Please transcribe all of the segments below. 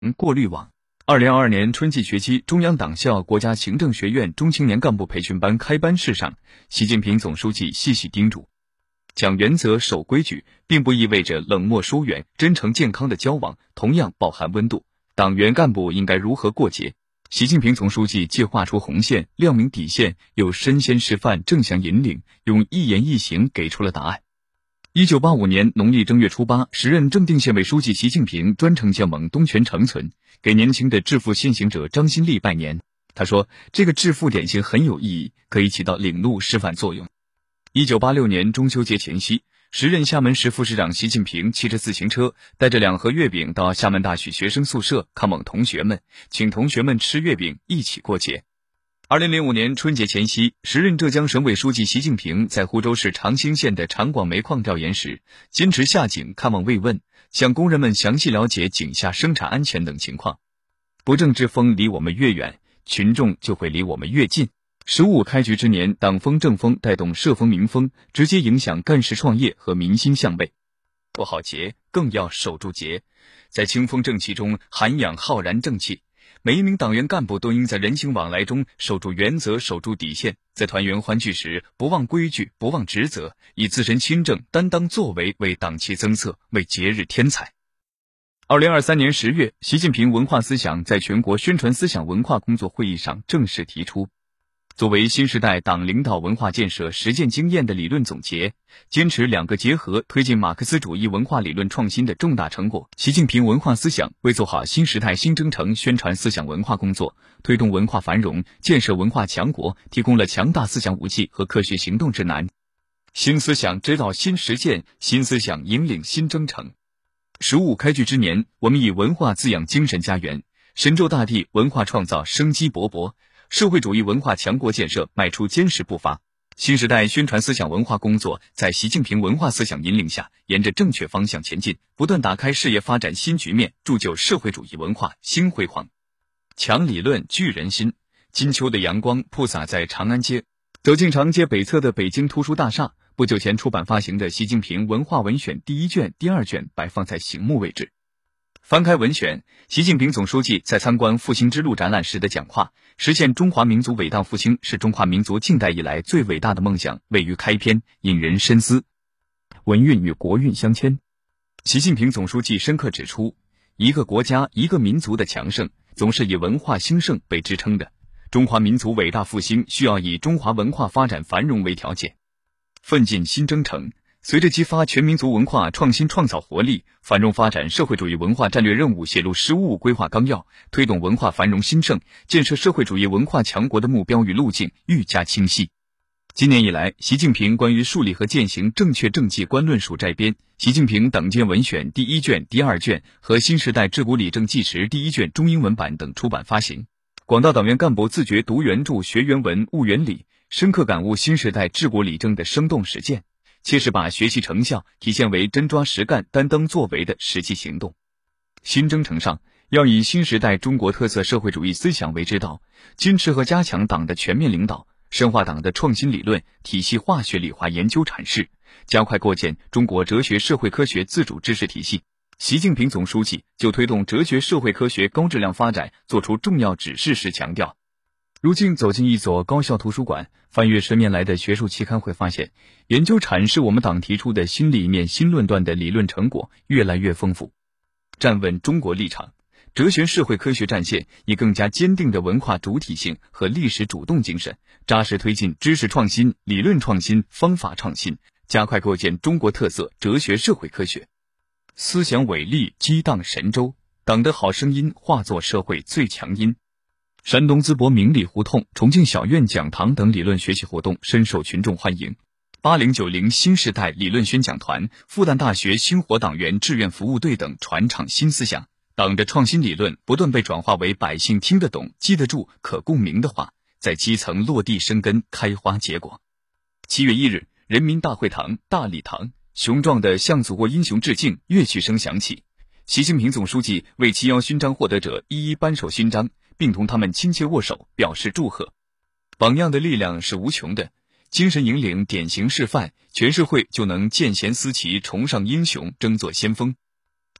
过滤网。2022年春季学期，中央党校国家行政学院中青年干部培训班开班式上，习近平总书记细细叮嘱：讲原则、守规矩，并不意味着冷漠疏远，真诚健康的交往同样饱含温度。党员干部应该如何过节？习近平总书记既画出红线，亮明底线，又身先示范，正向引领，用一言一行给出了答案。1985年农历正月初8，时任正定县委书记习近平专程向蒙东泉长存，给年轻的致富先行者张新立拜年。他说，这个致富典型很有意义，可以起到领路示范作用。1986年中秋节前夕，时任厦门市副市长习近平骑着自行车，带着2盒月饼到厦门大学学生宿舍看望同学们，请同学们吃月饼，一起过节。2005年春节前夕，时任浙江省委书记习近平在湖州市长兴县的长广煤矿调研时，坚持下井看望慰问，向工人们详细了解井下生产安全等情况。不正之风离我们越远，群众就会离我们越近。15开局之年，党风政风带动社风民风，直接影响干事创业和民心向背。过好节，更要守住节，在清风正气中涵养浩然正气。每一名党员干部都应在人情往来中守住原则，守住底线，在团圆欢聚时不忘规矩，不忘职责，以自身亲政担当作为为党气增色，为节日添彩。2023年10月，习近平文化思想在全国宣传思想文化工作会议上正式提出，作为新时代党领导文化建设实践经验的理论总结，坚持2个结合，推进马克思主义文化理论创新的重大成果。习近平文化思想为做好新时代新征程宣传思想文化工作，推动文化繁荣，建设文化强国，提供了强大思想武器和科学行动指南。新思想指导新实践，新思想引领新征程。15开局之年，我们以文化滋养精神家园，神州大地文化创造生机勃勃，社会主义文化强国建设迈出坚实步伐。新时代宣传思想文化工作在习近平文化思想引领下，沿着正确方向前进，不断打开事业发展新局面，铸就社会主义文化新辉煌。强理论聚人心，金秋的阳光铺洒在长安街。走进长街北侧的北京图书大厦，不久前出版发行的习近平文化文选第1卷、第2卷摆放在醒目位置。翻开文选，习近平总书记在参观复兴之路展览时的讲话，实现中华民族伟大复兴是中华民族近代以来最伟大的梦想，位于开篇，引人深思。文运与国运相牵。习近平总书记深刻指出，一个国家、一个民族的强盛，总是以文化兴盛为支撑的。中华民族伟大复兴需要以中华文化发展繁荣为条件。奋进新征程。随着激发全民族文化创新创造活力，繁荣发展社会主义文化战略任务写入15规划纲要，推动文化繁荣兴盛，建设社会主义文化强国的目标与路径愈加清晰。今年以来，习近平关于树立和践行正确政绩观论述摘编，习近平党建文选第1卷、第2卷和新时代治国理政纪实第1卷中英文版等出版发行。广大党员干部自觉读原著、学原文、悟原理，深刻感悟新时代治国理政的生动实践，切实把学习成效体现为真抓实干、担当作为的实际行动。新征程上，要以新时代中国特色社会主义思想为指导，坚持和加强党的全面领导，深化党的创新理论体系化学理化研究阐释，加快构建中国哲学社会科学自主知识体系。习近平总书记就推动哲学社会科学高质量发展作出重要指示时强调，如今走进一所高校图书馆，翻阅10年来的学术期刊，会发现研究阐释我们党提出的新理念、新论断的理论成果越来越丰富。站稳中国立场，哲学社会科学战线以更加坚定的文化主体性和历史主动精神，扎实推进知识创新、理论创新、方法创新，加快构建中国特色哲学社会科学。思想伟力激荡神州，党的好声音化作社会最强音。山东淄博明理胡同、重庆小院讲堂等理论学习活动深受群众欢迎。8090新时代理论宣讲团、复旦大学星火党员志愿服务队等传唱新思想，党的创新理论不断被转化为百姓听得懂、记得住、可共鸣的话，在基层落地生根、开花结果。7月1日，人民大会堂、大礼堂，雄壮的向祖国英雄致敬乐曲声响起，习近平总书记为7·1勋章获得者一一颁授勋章，并同他们亲切握手，表示祝贺。榜样的力量是无穷的，精神引领、典型示范，全社会就能见贤思齐、崇尚英雄、争做先锋。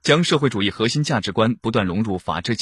将社会主义核心价值观不断融入法治